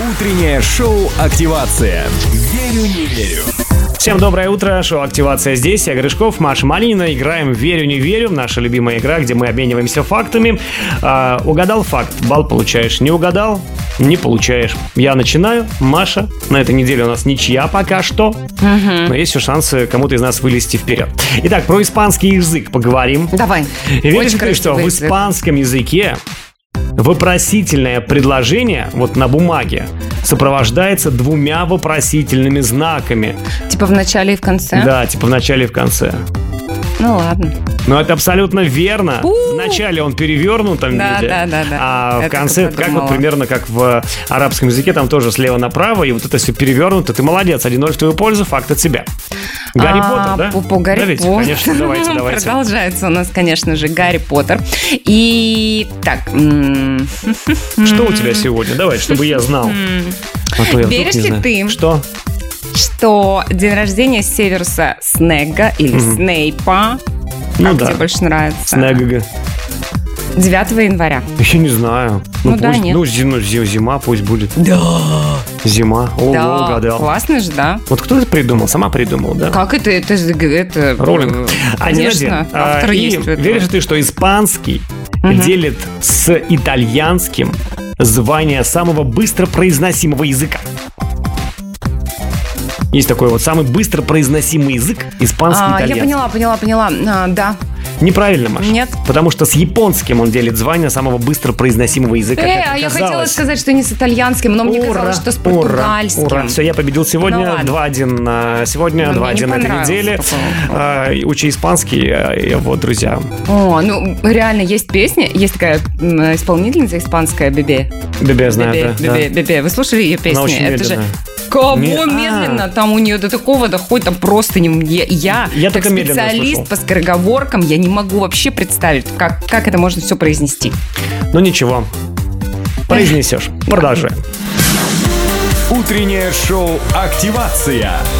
Утреннее шоу «Активация». Верю, не верю. Всем доброе утро, шоу «Активация» здесь, я Гришков, Маша Малинина. Играем «Верю, не верю», наша любимая игра, где мы обмениваемся фактами. Угадал факт, балл получаешь. Не угадал, не получаешь. Я начинаю, Маша. На этой неделе у нас ничья пока что, но есть еще шансы кому-то из нас вылезти вперед. Итак, про испанский язык поговорим. Давай. Веришь ли, что в испанском языке вопросительное предложение вот на бумаге сопровождается двумя вопросительными знаками? Типа в начале и в конце? Да, типа в начале и в конце. Ну ладно. Но это абсолютно верно. В начале он перевернутом виде, да. а в Это конце, как вот примерно как в арабском языке, там тоже слева направо, и вот это все перевернуто. Ты молодец, 1-0 в твою пользу, факт от себя. Гарри Поттер, да? По Гарри Давайте, Поттер. конечно, давайте. Продолжается у нас, конечно же, Гарри Поттер. И так. Что у тебя сегодня? Давай, чтобы я знал. Веришь ли ты? Что день рождения Северуса Снегга или Снейпа, как тебе больше нравится? Снегга. 9 января. Я не знаю. Нет. Зима пусть будет. Да. Зима. Да, угадал. классно же, да? Вот кто это придумал? Сама придумал, да? Как это? Это Роллинг. Конечно, автор есть в этом. Веришь ты, что испанский делит с итальянским звание самого быстро произносимого языка? Есть такой вот самый быстро произносимый язык испанский, итальянский. Я поняла. Да. Неправильно, Маша. Нет. Потому что с японским он делит звание самого быстро произносимого языка. Я хотела сказать, что не с итальянским, но мне казалось, что с португальским. Ура. Все, я победил сегодня. 2-1 сегодня, 2-1 на этой неделе. Учи испанский, вот, друзья. Реально, есть песня, есть такая исполнительница испанская, Бебе. Бебе, знаю, да. Бебе. Вы слушали ее песни? Она очень Это же... медленно. Кого медленно? Там у нее до такого доходит, там просто не... Я как специалист по скороговоркам, я не могу вообще представить, как это можно все произнести. Ну ничего, произнесешь. Продолжаем. Утреннее шоу «Активация».